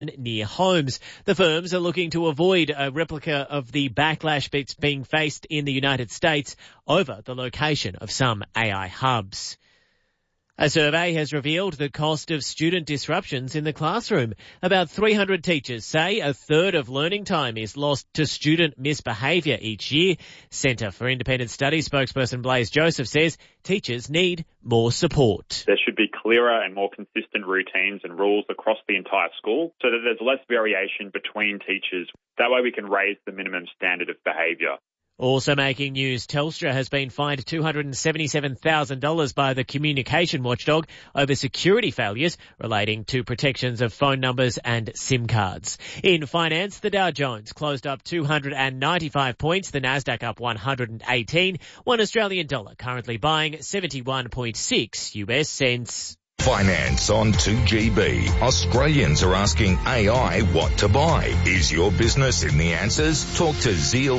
near homes. The firms are looking to avoid a replica of the backlash that's being faced in the United States over the location of some AI hubs. A survey has revealed the cost of student disruptions in the classroom. About 300 teachers say a third of learning time is lost to student misbehaviour each year. Centre for Independent Studies spokesperson Blaise Joseph says teachers need more support. There should be clearer and more consistent routines and rules across the entire school so that there's less variation between teachers. That way we can raise the minimum standard of behaviour. Also making news, Telstra has been fined $277,000 by the communication watchdog over security failures relating to protections of phone numbers and SIM cards. In finance, the Dow Jones closed up 295 points, the Nasdaq up 118, one Australian dollar currently buying 71.6 US cents. Finance on 2GB. Australians are asking AI what to buy. Is your business in the answers? Talk to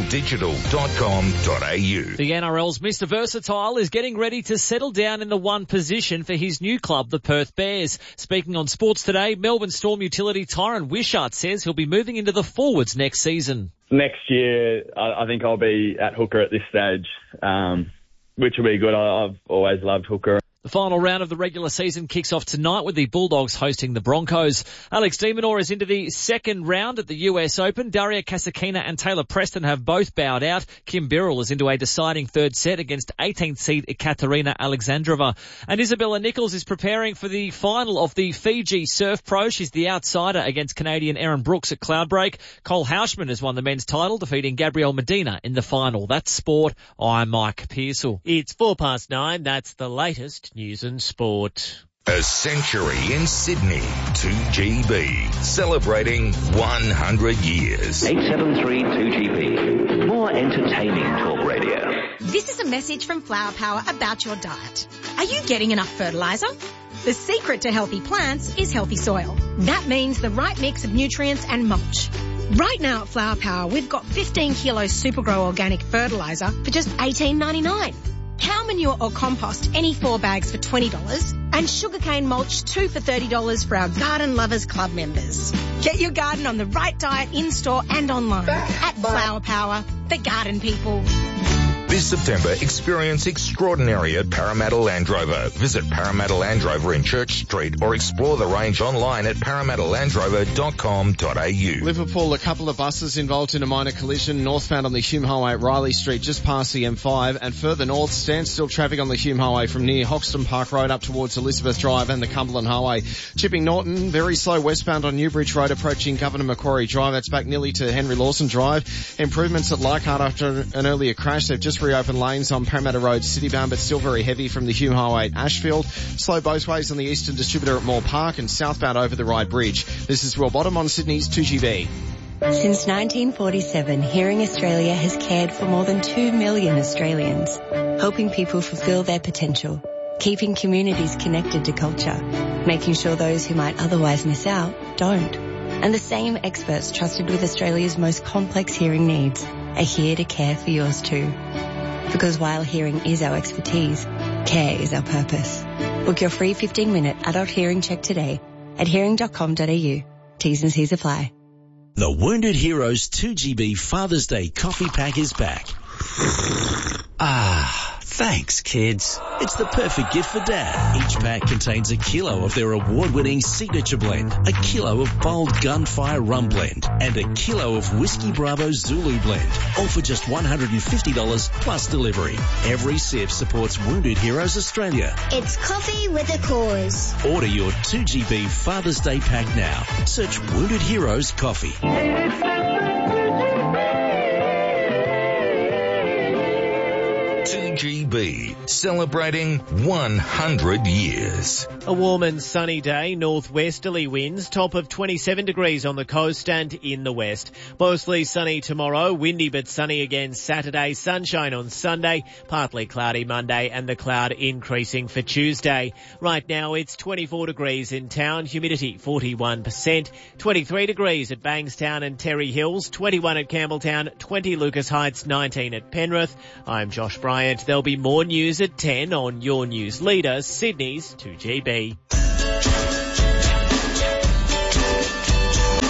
zealdigital.com.au. The NRL's Mr. Versatile is getting ready to settle down in the one position for his new club, the Perth Bears. Speaking on Sports Today, Melbourne Storm utility Tyron Wishart says he'll be moving into the forwards next season. Next year, I think I'll be at hooker at this stage, which will be good. I've always loved hooker. The final round of the regular season kicks off tonight with the Bulldogs hosting the Broncos. Alex de Minaur is into the second round at the US Open. Daria Kasatkina and Taylor Preston have both bowed out. Kim Birrell is into a deciding third set against 18th seed Ekaterina Alexandrova. And Isabella Nichols is preparing for the final of the Fiji Surf Pro. She's the outsider against Canadian Erin Brooks at Cloudbreak. Cole Hauschman has won the men's title, defeating Gabrielle Medina in the final. That's sport. I'm Mike Pearsall. It's 9:04. That's the latest news and sport. A century in Sydney, 2GB, celebrating 100 years. 873-2GB, more entertaining talk radio. This is a message from Flower Power about your diet. Are you getting enough fertilizer? The secret to healthy plants is healthy soil. That means the right mix of nutrients and mulch. Right now at Flower Power, we've got 15 kilos Supergrow organic fertilizer for just $18.99. Cow manure or compost, any 4 bags for $20, and sugarcane mulch, 2 for $30 for our Garden Lovers Club members. Get your garden on the right diet in-store and online at Flower Power, the garden people. This September, experience extraordinary at Parramatta Land Rover. Visit Parramatta Land Rover in Church Street or explore the range online at parramattalandrover.com.au. Liverpool, a couple of buses involved in a minor collision northbound on the Hume Highway at Riley Street just past the M5, and further north, standstill traffic on the Hume Highway from near Hoxton Park Road up towards Elizabeth Drive and the Cumberland Highway. Chipping Norton, very slow westbound on Newbridge Road approaching Governor Macquarie Drive. That's back nearly to Henry Lawson Drive. Improvements at Leichhardt after an earlier crash. They've just reopened lanes on Parramatta Road citybound, but still very heavy from the Hume Highway at Ashfield. Slow both ways on the Eastern Distributor at Moore Park and southbound over the Ryde Bridge. This is Will Bottom on Sydney's 2GB. Since 1947, Hearing Australia has cared for more than 2 million Australians, helping people fulfil their potential, keeping communities connected to culture, making sure those who might otherwise miss out don't. And the same experts trusted with Australia's most complex hearing needs are here to care for yours too. Because while hearing is our expertise, care is our purpose. Book your free 15-minute adult hearing check today at hearing.com.au. T's and C's apply. The Wounded Heroes 2GB Father's Day coffee pack is back. Thanks, kids. It's the perfect gift for Dad. Each pack contains a kilo of their award-winning signature blend, a kilo of bold Gunfire Rum Blend, and a kilo of Whiskey Bravo Zulu Blend, all for just $150 plus delivery. Every sip supports Wounded Heroes Australia. It's coffee with a cause. Order your 2GB Father's Day pack now. Search Wounded Heroes Coffee. 2GB, celebrating 100 years. A warm and sunny day, northwesterly winds, top of 27 degrees on the coast and in the west. Mostly sunny tomorrow, windy but sunny again Saturday, sunshine on Sunday, partly cloudy Monday and the cloud increasing for Tuesday. Right now it's 24 degrees in town, humidity 41%, 23 degrees at Bankstown and Terry Hills, 21 at Campbelltown, 20 Lucas Heights, 19 at Penrith. I'm Josh Bryant. There'll be more news at 10 on your news leader, Sydney's 2GB.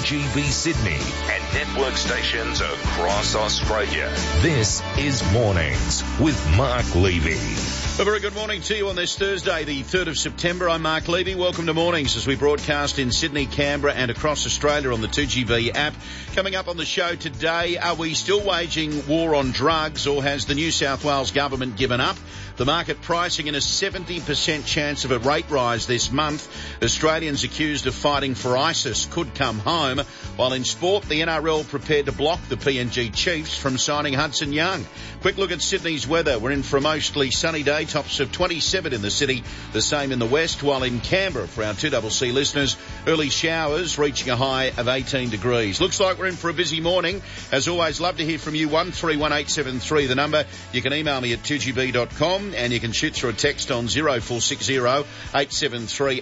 2GB Sydney and network stations across Australia. This is Mornings with Mark Levy. A very good morning to you on this Thursday, the 3rd of September. I'm Mark Levy. Welcome to Mornings as we broadcast in Sydney, Canberra and across Australia on the 2GB app. Coming up on the show today, are we still waging war on drugs or has the New South Wales government given up? The market pricing in a 70% chance of a rate rise this month. Australians accused of fighting for ISIS could come home. While in sport, the NRL prepared to block the PNG Chiefs from signing Hudson Young. Quick look at Sydney's weather. We're in for a mostly sunny day, tops of 27 in the city, the same in the west, while in Canberra, for our 2CC listeners, early showers reaching a high of 18 degrees. Looks like we're in for a busy morning. As always, love to hear from you. 131873, the number. You can email me at 2gb.com. And you can shoot through a text on 0460 873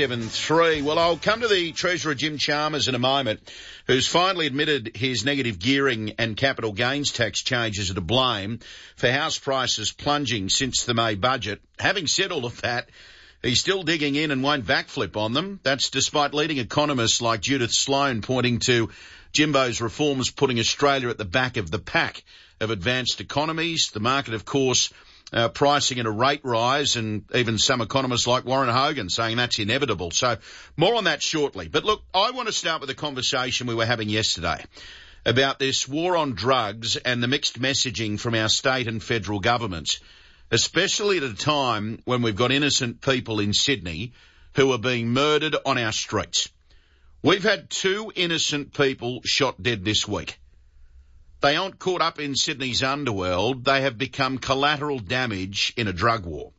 873. Well, I'll come to the Treasurer Jim Chalmers in a moment, who's finally admitted his negative gearing and capital gains tax changes are to blame for house prices plunging since the May budget. Having said all of that, he's still digging in and won't backflip on them. That's despite leading economists like Judith Sloan pointing to Jimbo's reforms putting Australia at the back of the pack of advanced economies. The market, of course, pricing in a rate rise, and even some economists like Warren Hogan saying that's inevitable. So more on that shortly. But look, I want to start with a conversation we were having yesterday about this war on drugs and the mixed messaging from our state and federal governments, especially at a time when we've got innocent people in Sydney who are being murdered on our streets. We've had 2 innocent people shot dead this week. They aren't caught up in Sydney's underworld. They have become collateral damage in a drug war.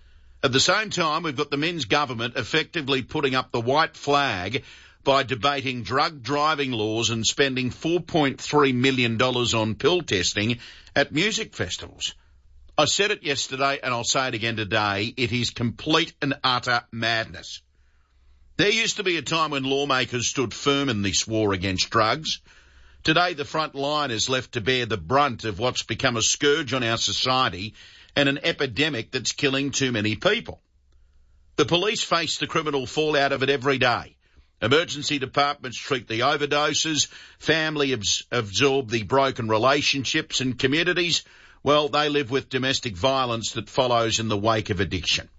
At the same time, we've got the Minns government effectively putting up the white flag by debating drug driving laws and spending $4.3 million on pill testing at music festivals. I said it yesterday and I'll say it again today. It is complete and utter madness. There used to be a time when lawmakers stood firm in this war against drugs. Today, the front line is left to bear the brunt of what's become a scourge on our society and an epidemic that's killing too many people. The police face the criminal fallout of it every day. Emergency departments treat the overdoses, families absorb the broken relationships, and communities, well, they live with domestic violence that follows in the wake of addiction.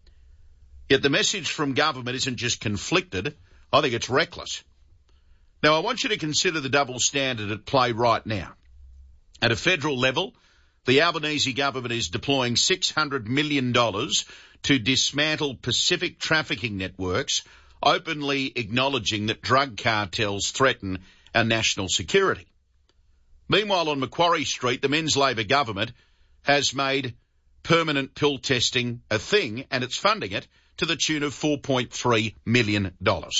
Yet the message from government isn't just conflicted, I think it's reckless. Now, I want you to consider the double standard at play right now. At a federal level, the Albanese government is deploying $600 million to dismantle Pacific trafficking networks, openly acknowledging that drug cartels threaten our national security. Meanwhile, on Macquarie Street, the Men's Labor government has made permanent pill testing a thing, and it's funding it to the tune of $4.3 million.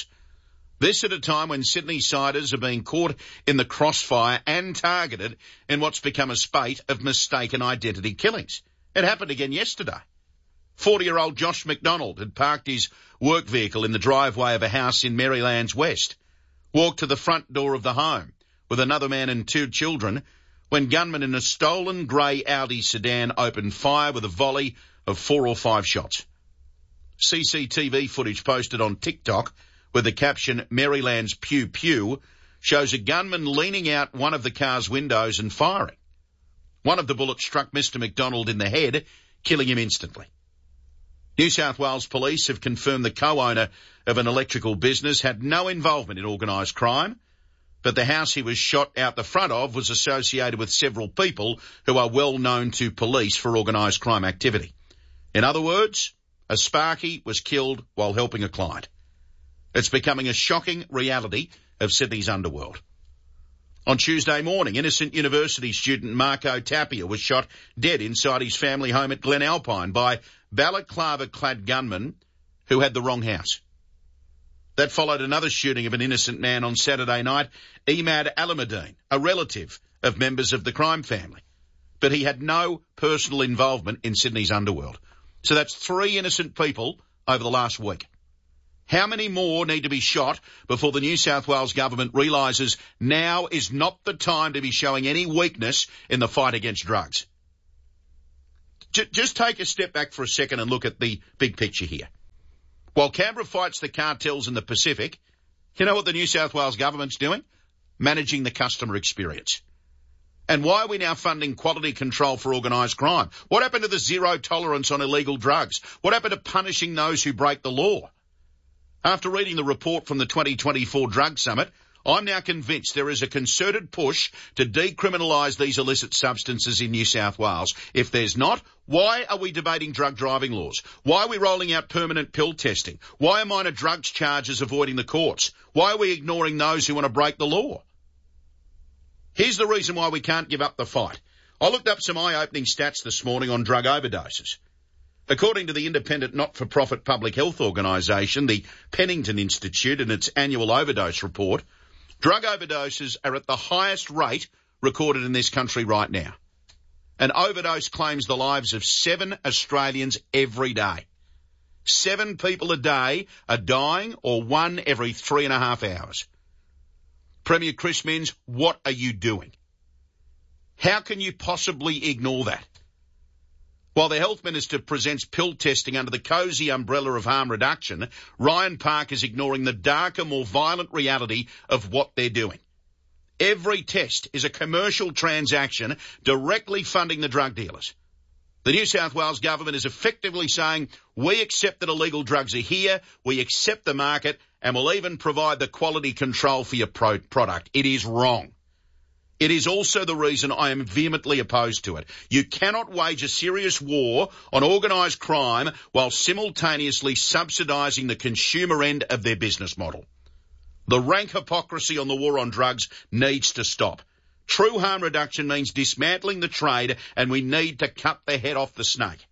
This at a time when Sydney-siders are being caught in the crossfire and targeted in what's become a spate of mistaken identity killings. It happened again yesterday. 40-year-old Josh McDonald had parked his work vehicle in the driveway of a house in Maryland's West, walked to the front door of the home with another man and 2 children when gunmen in a stolen grey Audi sedan opened fire with a volley of 4 or 5 shots. CCTV footage posted on TikTok with the caption, Maryland's Pew Pew, shows a gunman leaning out one of the car's windows and firing. One of the bullets struck Mr. McDonald in the head, killing him instantly. New South Wales police have confirmed the co-owner of an electrical business had no involvement in organised crime, but the house he was shot out the front of was associated with several people who are well known to police for organised crime activity. In other words, a Sparky was killed while helping a client. It's becoming a shocking reality of Sydney's underworld. On Tuesday morning, innocent university student Marco Tapia was shot dead inside his family home at Glen Alpine by balaclava-clad gunmen who had the wrong house. That followed another shooting of an innocent man on Saturday night, Emad Alamuddin, a relative of members of the crime family. But he had no personal involvement in Sydney's underworld. So that's 3 innocent people over the last week. How many more need to be shot before the New South Wales government realises now is not the time to be showing any weakness in the fight against drugs? Just take a step back for a second and look at the big picture here. While Canberra fights the cartels in the Pacific, you know what the New South Wales government's doing? managing the customer experience? And why are we now funding quality control for organised crime? What happened to the zero tolerance on illegal drugs? What happened to punishing those who break the law? After reading the report from the 2024 Drug Summit, I'm now convinced there is a concerted push to decriminalise these illicit substances in New South Wales. If there's not, why are we debating drug driving laws? Why are we rolling out permanent pill testing? Why are minor drugs charges avoiding the courts? Why are we ignoring those who want to break the law? Here's the reason why we can't give up the fight. I looked up some eye-opening stats this morning on drug overdoses. According to the independent not-for-profit public health organisation, the Pennington Institute, in its annual overdose report, drug overdoses are at the highest rate recorded in this country right now. An overdose claims the lives of 7 Australians every day. 7 people a day are dying, or 1 every 3.5 hours. Premier Chris Minns, what are you doing? How can you possibly ignore that? While the Health Minister presents pill testing under the cosy umbrella of harm reduction, Ryan Park is ignoring the darker, more violent reality of what they're doing. Every test is a commercial transaction directly funding the drug dealers. The New South Wales government is effectively saying, we accept that illegal drugs are here, we accept the market, and will even provide the quality control for your product. It is wrong. It is also the reason I am vehemently opposed to it. You cannot wage a serious war on organised crime while simultaneously subsidising the consumer end of their business model. The rank hypocrisy on the war on drugs needs to stop. True harm reduction means dismantling the trade, and we need to cut the head off the snake.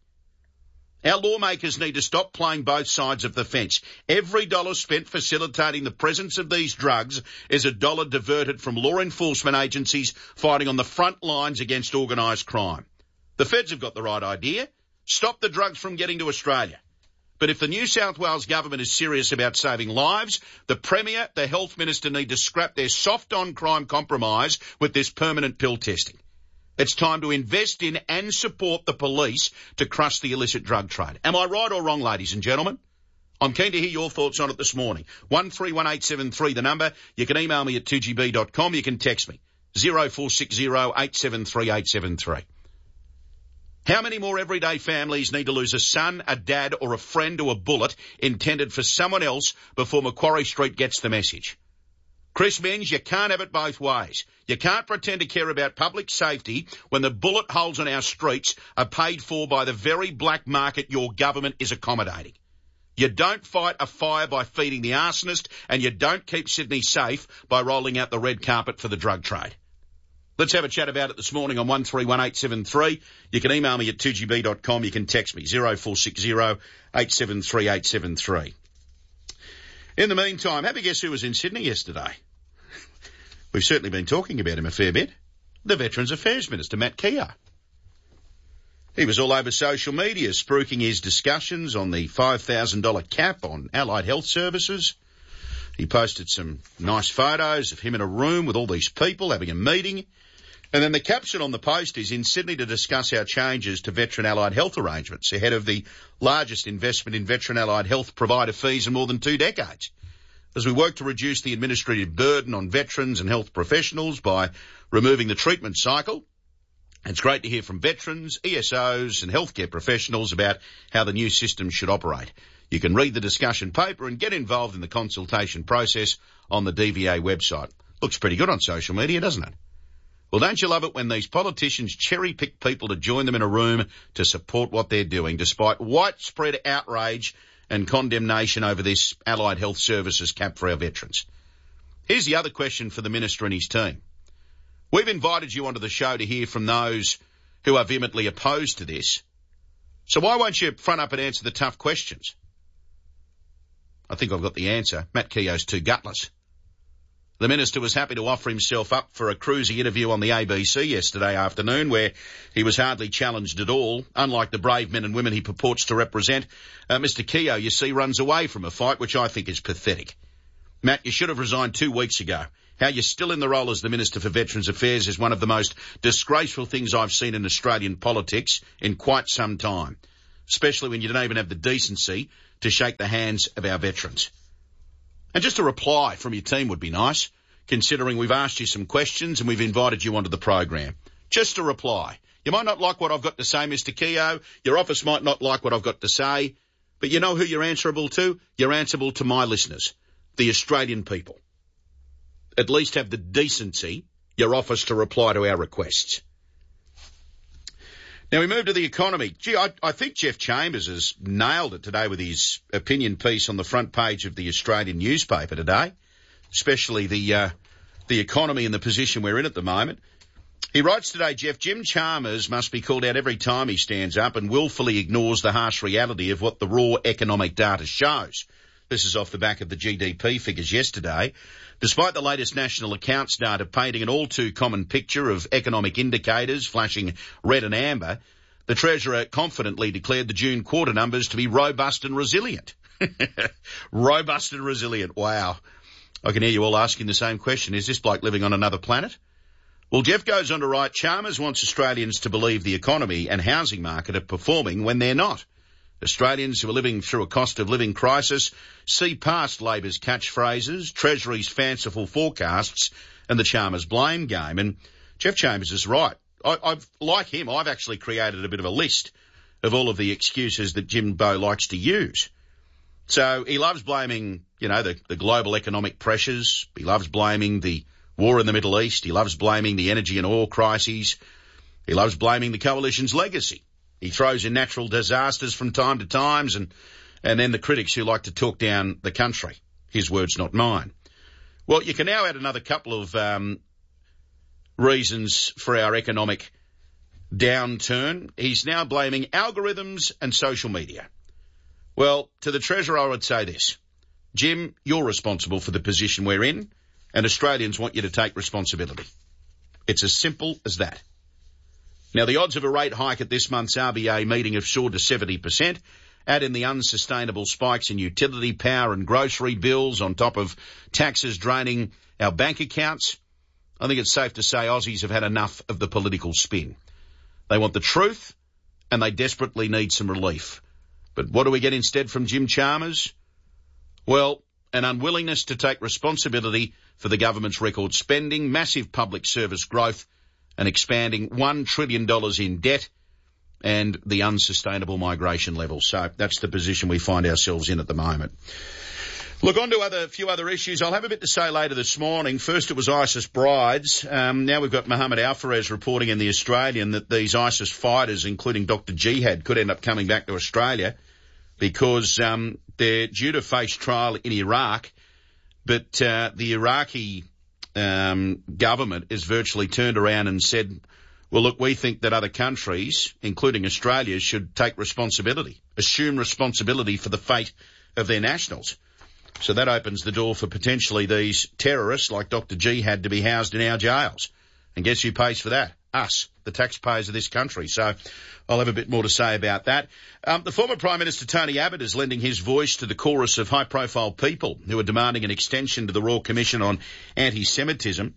Our lawmakers need to stop playing both sides of the fence. Every dollar spent facilitating the presence of these drugs is a dollar diverted from law enforcement agencies fighting on the front lines against organised crime. The feds have got the right idea. Stop the drugs from getting to Australia. But if the New South Wales government is serious about saving lives, the Premier, the Health Minister need to scrap their soft-on-crime compromise with this permanent pill testing. It's time to invest in and support the police to crush the illicit drug trade. Am I right or wrong, ladies and gentlemen? I'm keen to hear your thoughts on it this morning. 131873, the number. You can email me at 2gb.com. You can text me. 0460 873 873. How many more everyday families need to lose a son, a dad or a friend to a bullet intended for someone else before Macquarie Street gets the message? Chris Minns, you can't have it both ways. You can't pretend to care about public safety when the bullet holes on our streets are paid for by the very black market your government is accommodating. You don't fight a fire by feeding the arsonist, and you don't keep Sydney safe by rolling out the red carpet for the drug trade. Let's have a chat about it this morning on 131873. You can email me at 2gb.com. You can text me 0460 873 873. In the meantime, have a guess who was in Sydney yesterday? We've certainly been talking about him a fair bit. The Veterans Affairs Minister, Matt Keogh. He was all over social media, spruiking his discussions on the $5,000 cap on allied health services. He posted some nice photos of him in a room with all these people having a meeting. And then the caption on the post is, in Sydney to discuss our changes to veteran allied health arrangements ahead of the largest investment in veteran allied health provider fees in more than 2 decades. As we work to reduce the administrative burden on veterans and health professionals by removing the treatment cycle, it's great to hear from veterans, ESOs and healthcare professionals about how the new system should operate. You can read the discussion paper and get involved in the consultation process on the DVA website. Looks pretty good on social media, doesn't it? Well, don't you love it when these politicians cherry-pick people to join them in a room to support what they're doing, despite widespread outrage and condemnation over this allied health services cap for our veterans? Here's the other question for the Minister and his team. We've invited you onto the show to hear from those who are vehemently opposed to this. So why won't you front up and answer the tough questions? I think I've got the answer. Matt Keogh's too gutless. The Minister was happy to offer himself up for a cruisy interview on the ABC yesterday afternoon, where he was hardly challenged at all. Unlike the brave men and women he purports to represent, Mr Keogh, you see, runs away from a fight, which I think is pathetic. Matt, you should have resigned 2 weeks ago. How you're still in the role as the Minister for Veterans Affairs is one of the most disgraceful things I've seen in Australian politics in quite some time, especially when you don't even have the decency to shake the hands of our veterans. And just a reply from your team would be nice. considering we've asked you some questions and we've invited you onto the program. Just a reply. You might not like what I've got to say, Mr. Keogh. Your office might not like what I've got to say. But you know who you're answerable to? You're answerable to my listeners, the Australian people. At least have the decency, your office, to reply to our requests. Now we move to the economy. Gee, I think Jeff Chambers has nailed it today with his opinion piece on the front page of the Australian newspaper today, especially the economy and the position we're in at the moment. He writes today, Jeff, Jim Chalmers must be called out every time he stands up and willfully ignores the harsh reality of what the raw economic data shows. This is off the back of the GDP figures yesterday. Despite the latest national accounts data painting an all too common picture of economic indicators flashing red and amber, the Treasurer confidently declared the June quarter numbers to be robust and resilient. Robust and resilient. Wow. I can hear you all asking the same question. Is this bloke living on another planet? Well, Jeff goes on to write, Chalmers wants Australians to believe the economy and housing market are performing when they're not. Australians who are living through a cost of living crisis see past Labor's catchphrases, Treasury's fanciful forecasts and the Chalmers blame game. And Jeff Chambers is right. Like him, I've actually created a bit of a list of all of the excuses that Jimbo likes to use. So he loves blaming, the global economic pressures. He loves blaming the war in the Middle East. He loves blaming the energy and oil crises. He loves blaming the coalition's legacy. He throws in natural disasters from time to time and then the critics who like to talk down the country. His words, not mine. Well, you can now add another couple of reasons for our economic downturn. He's now blaming algorithms and social media. Well, to the Treasurer, I would say this. Jim, you're responsible for the position we're in, and Australians want you to take responsibility. It's as simple as that. Now, the odds of a rate hike at this month's RBA meeting have soared to 70%. Add in the unsustainable spikes in utility, power and grocery bills on top of taxes draining our bank accounts. I think it's safe to say Aussies have had enough of the political spin. They want the truth and they desperately need some relief. But what do we get instead from Jim Chalmers? Well, an unwillingness to take responsibility for the government's record spending, massive public service growth, and expanding $1 trillion in debt and the unsustainable migration levels. So that's the position we find ourselves in at the moment. Look, on to a few other issues. I'll have a bit to say later this morning. First, it was ISIS brides. Now we've got Mohammed Al-Fares reporting in The Australian that these ISIS fighters, including Dr. Jihad, could end up coming back to Australia because they're due to face trial in Iraq. But the Iraqi government has virtually turned around and said, well, look, we think that other countries, including Australia, should take responsibility, assume responsibility for the fate of their nationals. So that opens the door for potentially these terrorists like Dr. Jihad to be housed in our jails. And guess who pays for that? Us, the taxpayers of this country. So I'll have a bit more to say about that. The former Prime Minister Tony Abbott is lending his voice to the chorus of high-profile people who are demanding an extension to the Royal Commission on Anti-Semitism.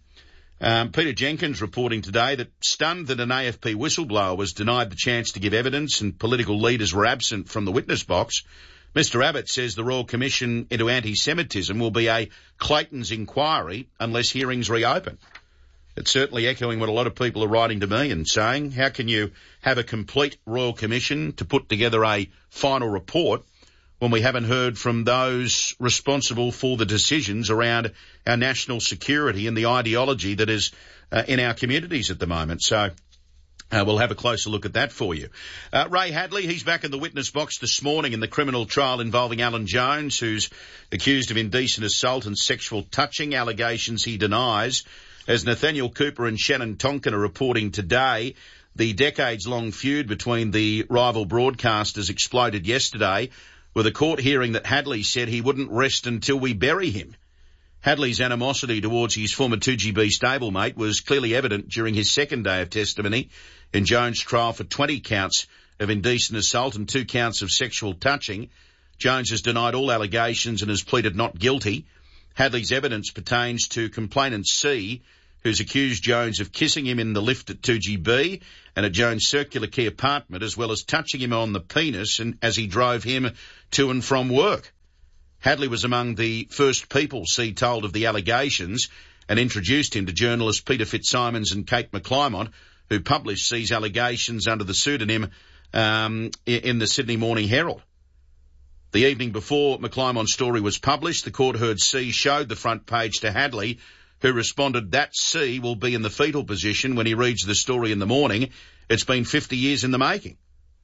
Peter Jenkins reporting today that stunned that an AFP whistleblower was denied the chance to give evidence and political leaders were absent from the witness box. Mr. Abbott says the Royal Commission into Anti-Semitism will be a Clayton's inquiry unless hearings reopen. It's certainly echoing what a lot of people are writing to me and saying, how can you have a complete Royal Commission to put together a final report when we haven't heard from those responsible for the decisions around our national security and the ideology that is in our communities at the moment? So we'll have a closer look at that for you. Ray Hadley, he's back in the witness box this morning in the criminal trial involving Alan Jones, who's accused of indecent assault and sexual touching, allegations he denies. As Nathaniel Cooper and Shannon Tonkin are reporting today, the decades-long feud between the rival broadcasters exploded yesterday with a court hearing that Hadley said he wouldn't rest until we bury him. Hadley's animosity towards his former 2GB stablemate was clearly evident during his second day of testimony in Jones' trial for 20 counts of indecent assault and 2 counts of sexual touching. Jones has denied all allegations and has pleaded not guilty. Hadley's evidence pertains to complainant C, who's accused Jones of kissing him in the lift at 2GB and at Jones' Circular Quay apartment, as well as touching him on the penis and as he drove him to and from work. Hadley was among the first people C told of the allegations and introduced him to journalists Peter Fitzsimons and Kate McClymont, who published these allegations under the pseudonym in the Sydney Morning Herald. The evening before McClymont's story was published, the court heard C showed the front page to Hadley, who responded that C will be in the fetal position when he reads the story in the morning. It's been 50 years in the making.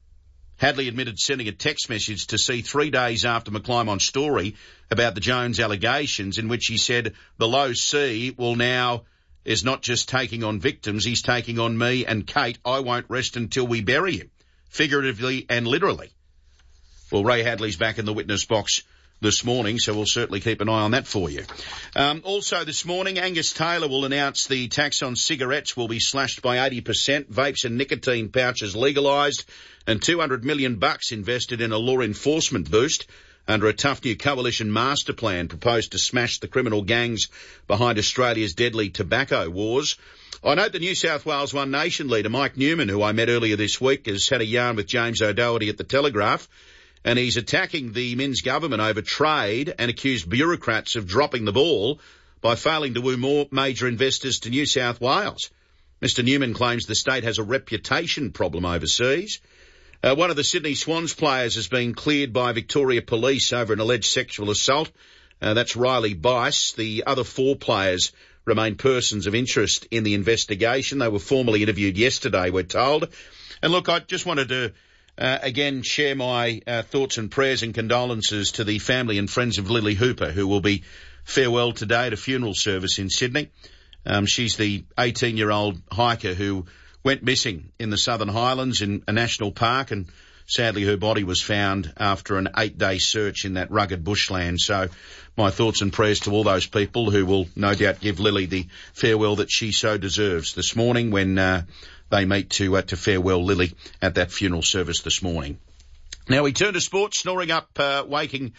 Hadley admitted sending a text message to C 3 days after McClymont's story about the Jones allegations, in which he said the low C will now is not just taking on victims, he's taking on me and Kate. I won't rest until we bury him, figuratively and literally. Well, Ray Hadley's back in the witness box this morning, so we'll certainly keep an eye on that for you. Also this morning, Angus Taylor will announce the tax on cigarettes will be slashed by 80%, vapes and nicotine pouches legalised, and $200 million invested in a law enforcement boost under a tough new coalition master plan proposed to smash the criminal gangs behind Australia's deadly tobacco wars. I note the New South Wales One Nation leader, Mike Newman, who I met earlier this week, has had a yarn with James O'Doherty at the Telegraph, and he's attacking the Minns government over trade and accused bureaucrats of dropping the ball by failing to woo more major investors to New South Wales. Mr Newman claims the state has a reputation problem overseas. One of the Sydney Swans players has been cleared by Victoria Police over an alleged sexual assault. That's Riley Bice. The other 4 players remain persons of interest in the investigation. They were formally interviewed yesterday, we're told. And look, I just wanted to again share my thoughts and prayers and condolences to the family and friends of Lily Hooper, who will be farewell today at a funeral service in Sydney. She's the 18-year-old hiker who went missing in the Southern Highlands in a national park, and sadly her body was found after an 8-day search in that rugged bushland. So my thoughts and prayers to all those people who will no doubt give Lily the farewell that she so deserves this morning when they meet to farewell Lily at that funeral service this morning. Now we turn to sports. Snoring or waking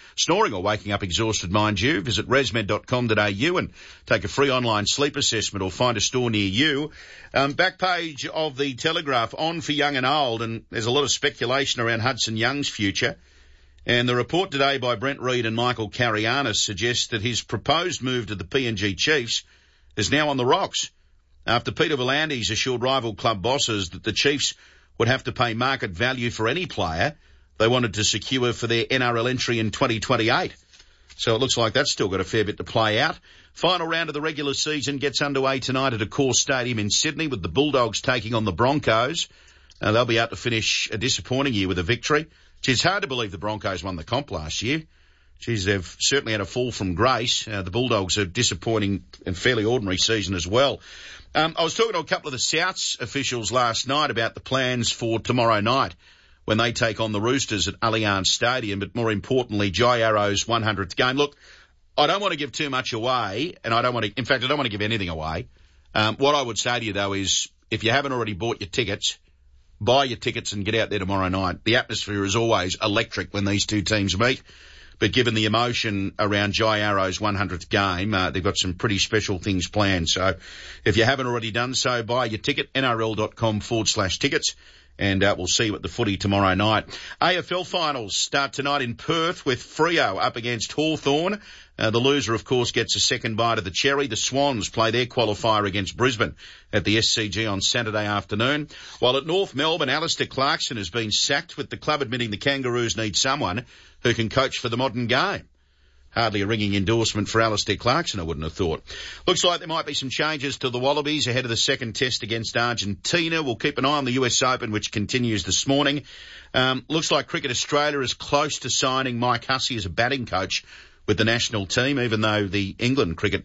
up exhausted, mind you. Visit resmed.com.au and take a free online sleep assessment or find a store near you. Back page of the Telegraph on for young and old, and there's a lot of speculation around Hudson Young's future. And the report today by Brent Reid and Michael Carianis suggests that his proposed move to the PNG Chiefs is now on the rocks, after Peter V'landys assured rival club bosses that the Chiefs would have to pay market value for any player they wanted to secure for their NRL entry in 2028. So it looks like that's still got a fair bit to play out. Final round of the regular season gets underway tonight at Accor Stadium in Sydney with the Bulldogs taking on the Broncos. They'll be out to finish a disappointing year with a victory. It's hard to believe the Broncos won the comp last year. They've certainly had a fall from grace. The Bulldogs are disappointing and fairly ordinary season as well. I was talking to a couple of the Souths officials last night about the plans for tomorrow night when they take on the Roosters at Allianz Stadium, but more importantly, Jai Arrow's 100th game. Look, I don't want to give too much away, and I don't want to give anything away. What I would say to you, though, is if you haven't already bought your tickets, buy your tickets and get out there tomorrow night. The atmosphere is always electric when these two teams meet, but given the emotion around Jai Arrow's 100th game, they've got some pretty special things planned. So if you haven't already done so, buy your ticket, nrl.com/tickets. And we'll see you at the footy tomorrow night. AFL finals start tonight in Perth with Freo up against Hawthorn. The loser, of course, gets a second bite of the cherry. The Swans play their qualifier against Brisbane at the SCG on Saturday afternoon. While at North Melbourne, Alistair Clarkson has been sacked, with the club admitting the Kangaroos need someone who can coach for the modern game. Hardly a ringing endorsement for Alistair Clarkson, I wouldn't have thought. Looks like there might be some changes to the Wallabies ahead of the second test against Argentina. We'll keep an eye on the US Open, which continues this morning. Looks like Cricket Australia is close to signing Mike Hussey as a batting coach with the national team, even though the England cricket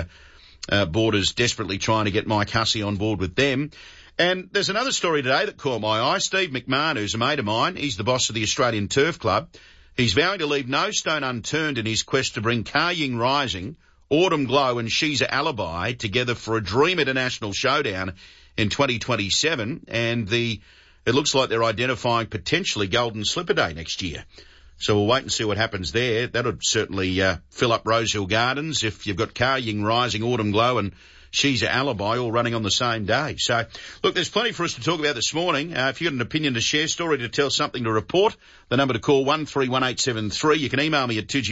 board is desperately trying to get Mike Hussey on board with them. And there's another story today that caught my eye. Steve McMahon, who's a mate of mine, he's the boss of the Australian Turf Club. He's vowing to leave no stone unturned in his quest to bring Ka Ying Rising, Autumn Glow and She's Alibi together for a dream international showdown in 2027. And it looks like they're identifying potentially Golden Slipper Day next year. So we'll wait and see what happens there. That would certainly fill up Rosehill Gardens if you've got Ka Ying Rising, Autumn Glow and She's Alibi all running on the same day. So, look, there's plenty for us to talk about this morning. If you've got an opinion to share, story to tell, something to report, the number to call 131873. You can email me at 2GB